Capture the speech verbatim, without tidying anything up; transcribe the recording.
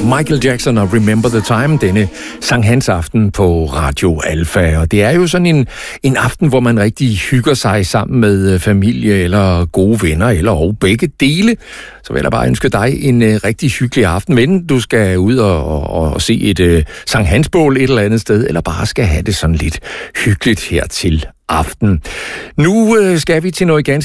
Michael Jackson og Remember the Time, denne Sankt-Hans-aften på Radio Alfa. Og det er jo sådan en, en aften, hvor man rigtig hygger sig sammen med familie eller gode venner, eller og begge dele. Så vil jeg bare ønske dig en uh, rigtig hyggelig aften. Men du skal ud og, og, og se et uh, Sankt-Hans-bål et eller andet sted, eller bare skal have det sådan lidt hyggeligt her til aften. Nu uh, skal vi til noget ganske